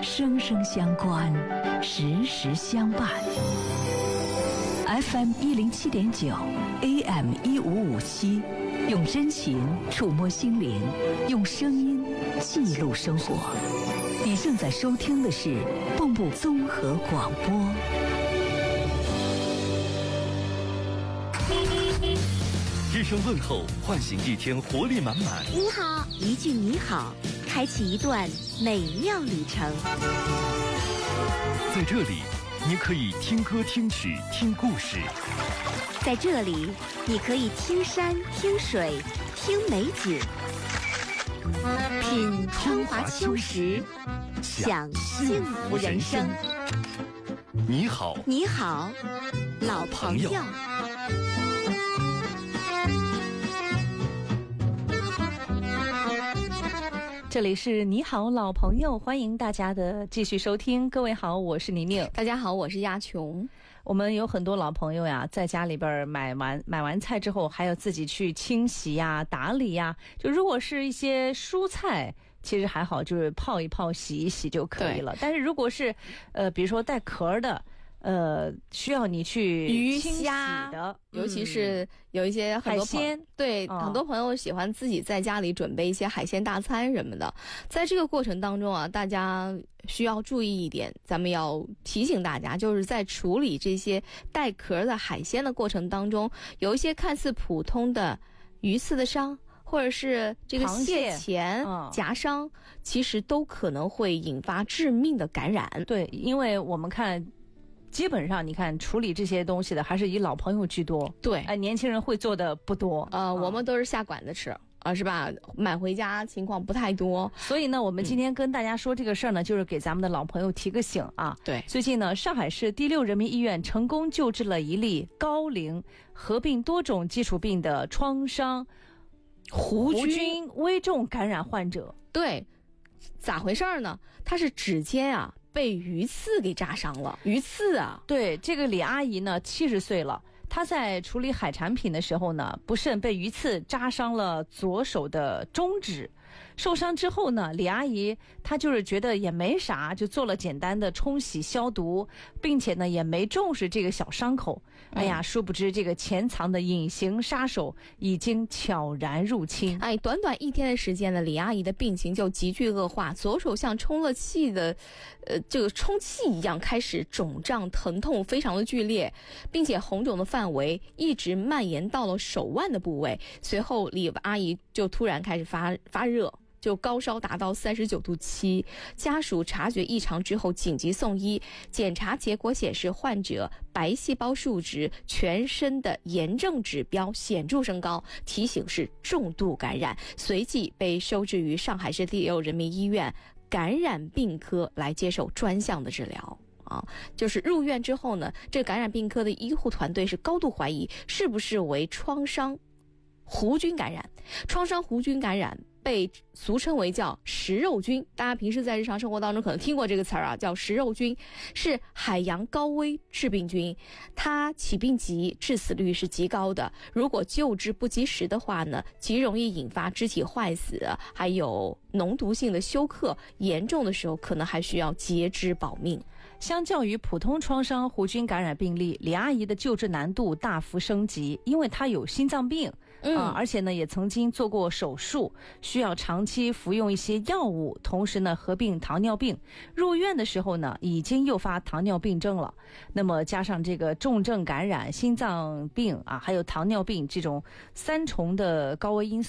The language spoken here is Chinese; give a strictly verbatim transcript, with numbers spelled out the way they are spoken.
生生相关，时时相伴。F M 一零七点九 ，A M 一五五七，用真情触摸心灵，用声音记录生活。你正在收听的是蚌埠综合广播。 一声问候，唤醒一天活力满满。 你好，一句你好，开启一段美妙旅程。 在这里，你可以听歌听曲听故事。 在这里，你可以听山听水听美景，品春华秋实，享幸福人生。 你好， 你好，老朋友。 这里是你好老朋友，欢迎大家的继续收听。各位好，我是宁宁。 大家好，我是亚琼。 我们有很多老朋友呀，在家里边买完买完菜之后，还要自己去清洗呀、打理呀。就如果是一些蔬菜，其实还好，就是泡一泡、洗一洗就可以了。但是如果是呃，比如说带壳的。呃，需要你去鱼清洗虾的， 尤其是有一些很多海鲜， 对、 哦、 很多朋友喜欢自己在家里准备一些海鲜大餐什么的。在这个过程当中啊，大家需要注意一点，咱们要提醒大家，就是在处理这些带壳的海鲜的过程当中，有一些看似普通的鱼刺的伤，或者是这个蟹钳夹伤、嗯，其实都可能会引发致命的感染。 对，因为我们看。基本上你看处理这些东西的还是以老朋友居多， 对， 哎、呃，年轻人会做的不多， 呃，我们都是下馆子吃啊，是吧？买回家情况不太多， 所以呢，我们今天跟大家说这个事儿呢、嗯，就是给咱们的老朋友提个醒啊。 对， 最近呢，上海市第六人民医院成功救治了一例高龄合并多种基础病的创伤弧菌危重感染患者。 对，咋回事呢？他是指尖啊。被鱼刺给扎伤了，鱼刺啊！ 对，这个李阿姨呢，七十岁了，她在处理海产品的时候呢，不慎被鱼刺扎伤了左手的中指。受伤之后呢，李阿姨她就是觉得也没啥，就做了简单的冲洗消毒，并且呢也没重视这个小伤口。哎呀，殊不知这个潜藏的隐形杀手已经悄然入侵。 哎，短短一天的时间呢，李阿姨的病情就急剧恶化，左手像充了气的，呃，这个充气一样开始肿胀，疼痛非常的剧烈，并且红肿的范围一直蔓延到了手腕的部位。随后，李阿姨就突然开始发发热。就高烧达到三十九度七，家属察觉异常之后紧急送医，检查结果显示患者白细胞数值、全身的炎症指标显著升高，提醒是重度感染，随即被收治于上海市第六人民医院感染病科来接受专项的治疗。啊，就是入院之后呢，这感染病科的医护团队是高度怀疑是不是为创伤弧菌感染，创伤弧菌感染。被俗称为叫食肉菌，大家平时在日常生活当中可能听过这个词儿啊，叫食肉菌，是海洋高危致病菌，它起病急，致死率是极高的。如果救治不及时的话呢，极容易引发肢体坏死，还有脓毒性的休克，严重的时候可能还需要截肢保命。 相较于普通创伤弧菌感染病例，李阿姨的救治难度大幅升级，因为她有心脏病，嗯、呃，而且呢也曾经做过手术，需要长期服用一些药物，同时呢合并糖尿病。入院的时候呢，已经诱发糖尿病症了。那么加上这个重症感染、心脏病啊，还有糖尿病这种三重的高危因素。